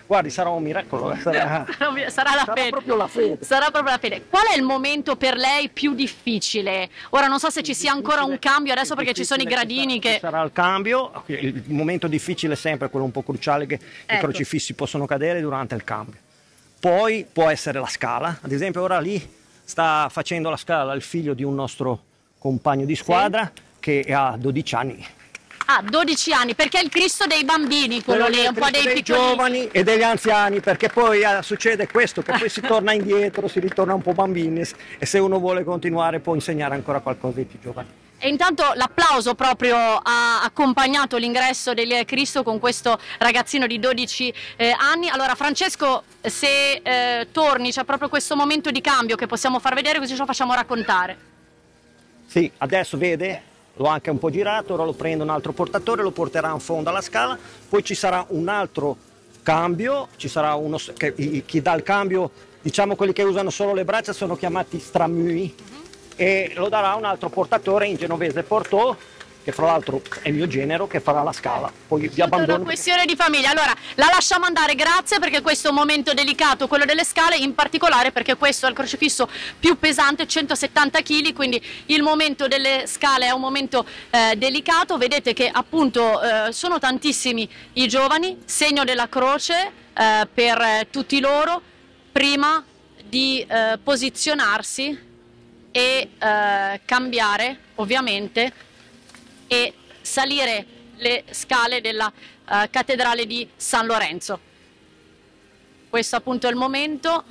Guardi, sarà un miracolo, sarà la sarà fede. proprio la fede. Sarà proprio la fede. Qual è il momento per lei più difficile? Ora non so se ci sia ancora un cambio adesso perché ci sono i gradini che... Sarà il cambio, il momento difficile è sempre quello un po' cruciale che i crocifissi possono cadere durante il cambio. Poi può essere la scala, ad esempio ora lì sta facendo la scala il figlio di un nostro compagno di squadra che ha 12 anni. Ah, 12 anni, perché è il Cristo dei bambini, quello lì, un po' dei piccoli... giovani e degli anziani, perché poi succede questo, che poi si torna indietro, si ritorna un po' bambini e se uno vuole continuare può insegnare ancora qualcosa ai più giovani. E intanto l'applauso proprio ha accompagnato l'ingresso del Cristo con questo ragazzino di 12 anni. Allora Francesco, se torni, c'è proprio questo momento di cambio che possiamo far vedere, così ce lo facciamo raccontare. Sì, adesso vede? L'ho anche un po' girato, ora lo prende un altro portatore, lo porterà in fondo alla scala, poi ci sarà un altro cambio, ci sarà uno che chi dà il cambio, diciamo quelli che usano solo le braccia sono chiamati stramui, e lo darà un altro portatore in genovese portò, che fra l'altro è mio genero, che farà la scala. Poi vi abbandono. È una questione di famiglia. Allora, la lasciamo andare, grazie, perché questo è un momento delicato, quello delle scale, in particolare perché questo è il crocifisso più pesante, 170 kg, quindi il momento delle scale è un momento delicato. Vedete che appunto sono tantissimi i giovani, segno della croce per tutti loro, prima di posizionarsi e cambiare ovviamente e salire le scale della cattedrale di San Lorenzo. Questo appunto è il momento,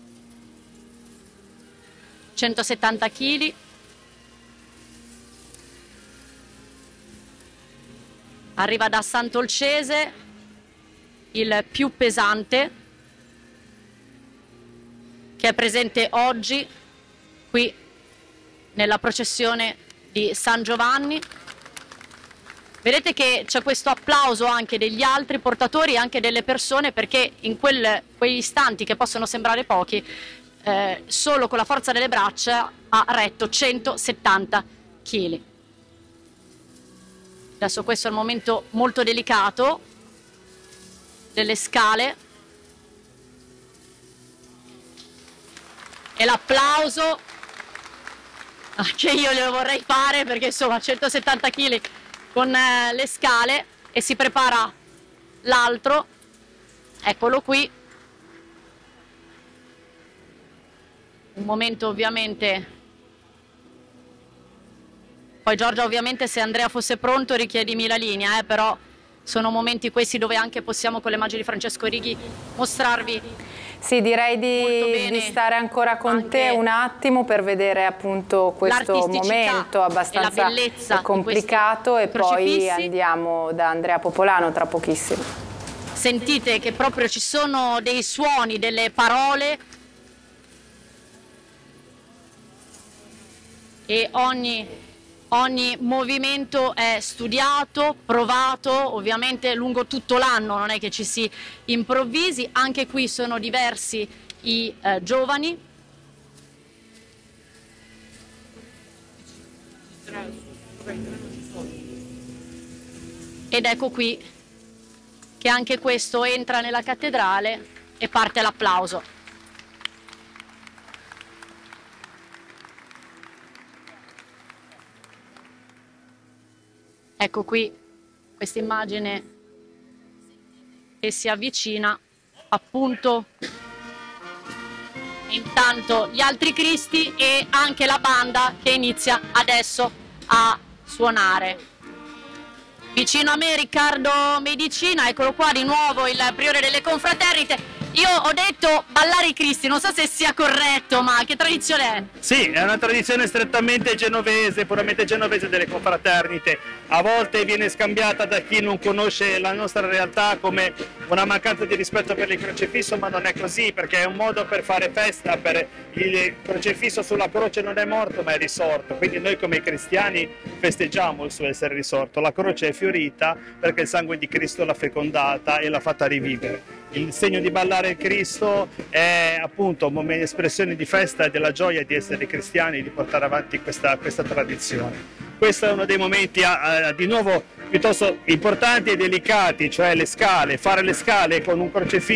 170 kg, arriva da Sant'Olcese, il più pesante, che è presente oggi qui nella processione di San Giovanni. Vedete che c'è questo applauso anche degli altri portatori e anche delle persone, perché in quegli istanti che possono sembrare pochi, solo con la forza delle braccia ha retto 170 kg. Adesso questo è il momento molto delicato delle scale e l'applauso che io le vorrei fare, perché insomma 170 kg con le scale, e si prepara l'altro, eccolo qui, un momento ovviamente, poi Giorgia ovviamente se Andrea fosse pronto richiedimi la linea, però sono momenti questi dove anche possiamo con le immagini di Francesco Righi mostrarvi. Sì, direi di stare ancora con te un attimo per vedere appunto questo momento abbastanza complicato e poi andiamo da Andrea Popolano tra pochissimo. Sentite che proprio ci sono dei suoni, delle parole e ogni movimento è studiato, provato, ovviamente lungo tutto l'anno, non è che ci si improvvisi. Anche qui sono diversi i giovani. Ed ecco qui che anche questo entra nella cattedrale e parte l'applauso. Ecco qui questa immagine che si avvicina, appunto, intanto gli altri Cristi e anche la banda che inizia adesso a suonare. Vicino a me Riccardo Medicina, eccolo qua di nuovo il priore delle confraternite. Io ho detto ballare i Cristi, non so se sia corretto, ma che tradizione è? Sì, è una tradizione strettamente genovese, puramente genovese delle confraternite. A volte viene scambiata da chi non conosce la nostra realtà come una mancanza di rispetto per il crocifisso, ma non è così, perché è un modo per fare festa, per il crocifisso sulla croce non è morto ma è risorto, quindi noi come cristiani festeggiamo il suo essere risorto. La croce è fiorita perché il sangue di Cristo l'ha fecondata e l'ha fatta rivivere. Il segno di ballare il Cristo è appunto un'espressione di festa e della gioia di essere cristiani, di portare avanti questa tradizione. Questo è uno dei momenti di nuovo piuttosto importanti e delicati, cioè le scale, fare le scale con un crocifisso